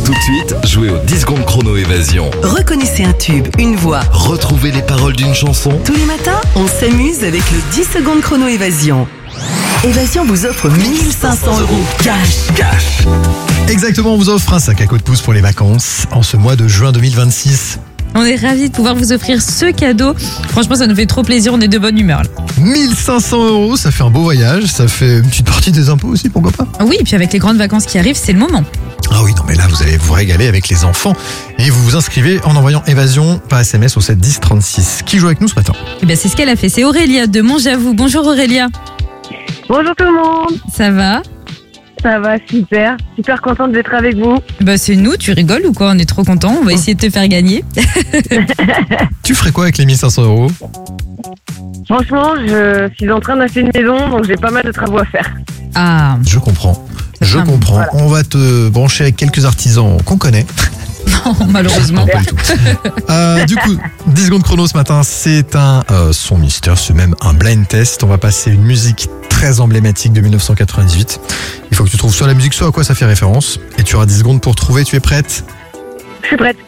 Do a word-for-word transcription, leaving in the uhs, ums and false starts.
Tout de suite, jouez au dix secondes chrono évasion. Reconnaissez un tube, une voix. Retrouvez les paroles d'une chanson. Tous les matins, on s'amuse avec le dix secondes chrono évasion. Évasion vous offre mille cinq cents euros cash. Cash. Exactement, on vous offre un sac à coup de pouce pour les vacances en ce mois de juin deux mille vingt-six. On est ravis de pouvoir vous offrir ce cadeau. Franchement, ça nous fait trop plaisir, on est de bonne humeur là. mille cinq cents euros, ça fait un beau voyage, ça fait une petite partie des impôts aussi, pourquoi pas. Oui, et puis avec les grandes vacances qui arrivent, c'est le moment. Ah oui, non mais là vous allez vous régaler avec les enfants et vous vous inscrivez en envoyant évasion par S M S au sept dix trente-six. Qui joue avec nous ce matin? Et bien c'est ce qu'elle a fait, c'est Aurélia de Montjavoux. Bonjour Aurélia. Bonjour tout le monde, Ça va? ça va super, super contente d'être avec vous. Bah c'est nous, tu rigoles ou quoi? On est trop contents, on va essayer de te faire gagner. Tu ferais quoi avec les mille cinq cents euros? Franchement, je suis en train d'acheter une maison, donc j'ai pas mal de travaux à faire. Ah, Je comprends, C'est je ça. comprends. Voilà. On va te brancher avec quelques artisans qu'on connaît. non, malheureusement. Non, pas du tout. Euh, du coup, dix secondes chrono ce matin, c'est un euh, son mystère, c'est même un blind test. On va passer une musique très emblématique de mille neuf cent quatre-vingt-dix-huit. Il faut que tu trouves soit la musique, soit à quoi ça fait référence. Et tu auras dix secondes pour trouver. Tu es prête? Je suis prête.